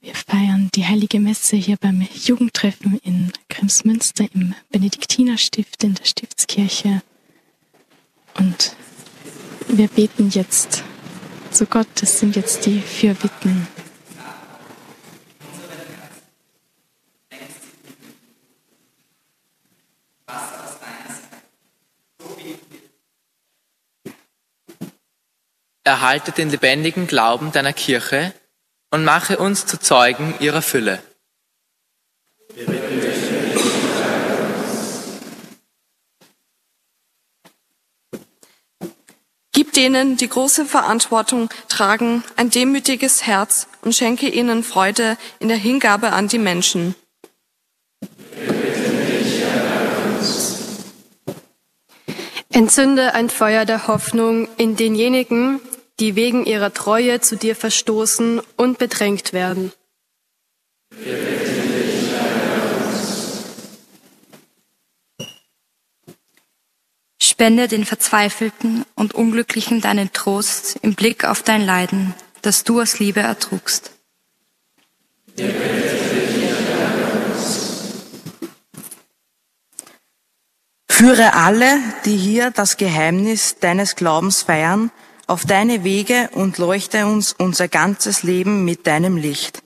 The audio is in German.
Wir feiern die Heilige Messe hier beim Jugendtreffen in Kremsmünster im Benediktinerstift in der Stiftskirche. Und wir beten jetzt zu Gott. Das sind jetzt die Fürbitten. Erhalte den lebendigen Glauben deiner Kirche und mache uns zu Zeugen ihrer Fülle. Wir bitten dich. Gib denen, die große Verantwortung tragen, ein demütiges Herz und schenke ihnen Freude in der Hingabe an die Menschen. Wir bitten dich, erhöre uns. Entzünde ein Feuer der Hoffnung in denjenigen, die wegen ihrer Treue zu dir verstoßen und bedrängt werden. Wir bitten dich, erhöre uns. Spende den Verzweifelten und Unglücklichen deinen Trost im Blick auf dein Leiden, das du aus Liebe ertrugst. Wir bitten dich, erhöre uns. Führe alle, die hier das Geheimnis deines Glaubens feiern, auf deine Wege und leuchte uns unser ganzes Leben mit deinem Licht.